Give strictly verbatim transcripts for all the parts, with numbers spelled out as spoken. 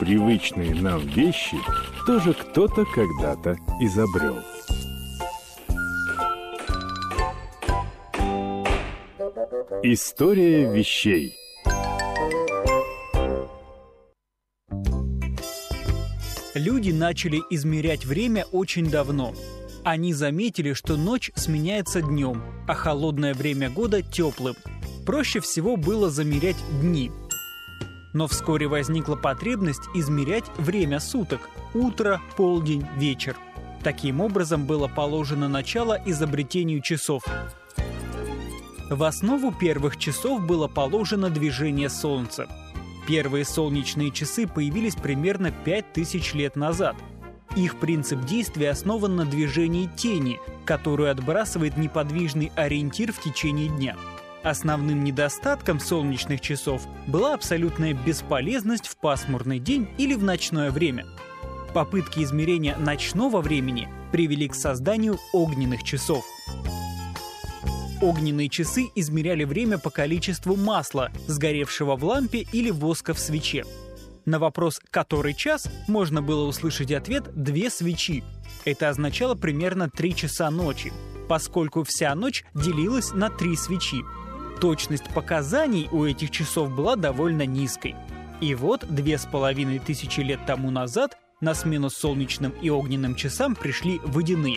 привычные нам вещи тоже кто-то когда-то изобрел. История вещей. Люди начали измерять время очень давно. Они заметили, что ночь сменяется днем, а холодное время года – теплым. Проще всего было замерять дни. Но вскоре возникла потребность измерять время суток – утро, полдень, вечер. Таким образом было положено начало изобретению часов. В основу первых часов было положено движение Солнца. Первые солнечные часы появились примерно пять тысяч лет назад. Их принцип действия основан на движении тени, которую отбрасывает неподвижный ориентир в течение дня. Основным недостатком солнечных часов была абсолютная бесполезность в пасмурный день или в ночное время. Попытки измерения ночного времени привели к созданию огненных часов. Огненные часы измеряли время по количеству масла, сгоревшего в лампе или воска в свече. На вопрос «который час?» можно было услышать ответ «две свечи». Это означало примерно три часа ночи, поскольку вся ночь делилась на три свечи. Точность показаний у этих часов была довольно низкой. И вот две с половиной тысячи лет тому назад на смену солнечным и огненным часам пришли водяные.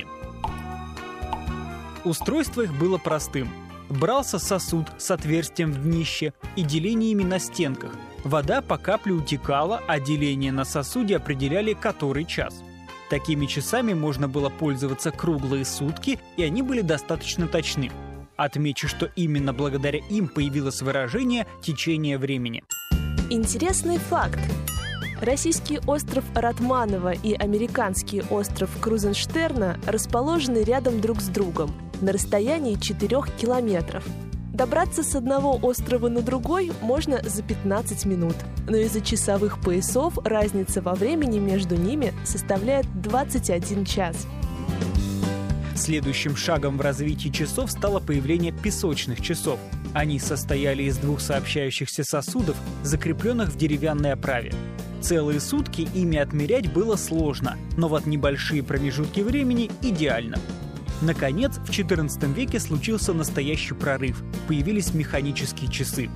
Устройство их было простым. Брался сосуд с отверстием в днище и делениями на стенках. Вода по капле утекала, а деления на сосуде определяли который час. Такими часами можно было пользоваться круглые сутки, и они были достаточно точны. Отмечу, что именно благодаря им появилось выражение «течение времени». Интересный факт. Российский остров Ратманово и американский остров Крузенштерна расположены рядом друг с другом на расстоянии четырёх километров. Добраться с одного острова на другой можно за пятнадцать минут, но из-за часовых поясов разница во времени между ними составляет двадцать один час. Следующим шагом в развитии часов стало появление песочных часов. Они состояли из двух сообщающихся сосудов, закрепленных в деревянной оправе. Целые сутки ими отмерять было сложно, но вот небольшие промежутки времени идеально. Наконец, в четырнадцатом веке случился настоящий прорыв. Появились механические часы.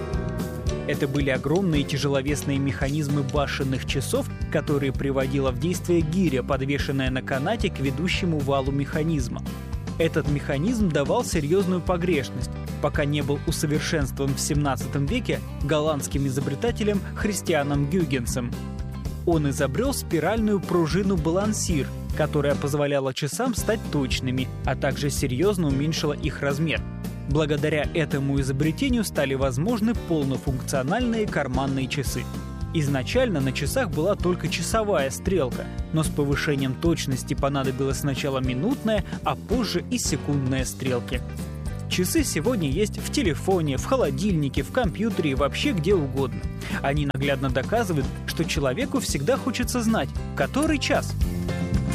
Это были огромные тяжеловесные механизмы башенных часов, которые приводила в действие гиря, подвешенная на канате к ведущему валу механизма. Этот механизм давал серьезную погрешность, пока не был усовершенствован в семнадцатом веке голландским изобретателем Христианом Гюйгенсом. Он изобрел спиральную пружину-балансир, которая позволяла часам стать точными, а также серьезно уменьшила их размер. Благодаря этому изобретению стали возможны полнофункциональные карманные часы. Изначально на часах была только часовая стрелка, но с повышением точности понадобилась сначала минутная, а позже и секундная стрелки. Часы сегодня есть в телефоне, в холодильнике, в компьютере и вообще где угодно. Они наглядно доказывают, что человеку всегда хочется знать, который час.